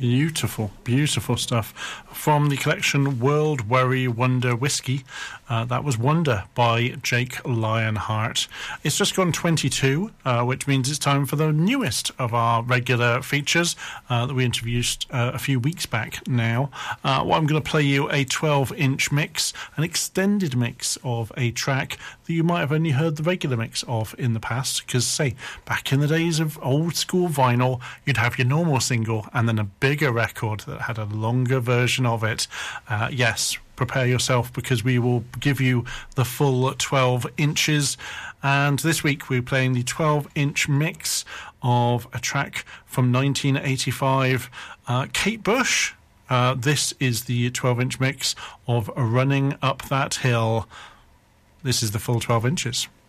Beautiful, beautiful stuff from the collection World Worry Wonder Whiskey. That was Wonder by Jake Lionheart. It's just gone 22, which means it's time for the newest of our regular features that we introduced a few weeks back now. Well, I'm going to play you a 12-inch mix, an extended mix of a track that you might have only heard the regular mix of in the past, because, say, back in the days of old-school vinyl, you'd have your normal single and then a bigger record that had a longer version of it. Yes, prepare yourself, because we will give you the full 12 inches. And this week we're playing the 12-inch mix of a track from 1985, Kate Bush. This is the 12-inch mix of Running Up That Hill. This is the full 12 inches.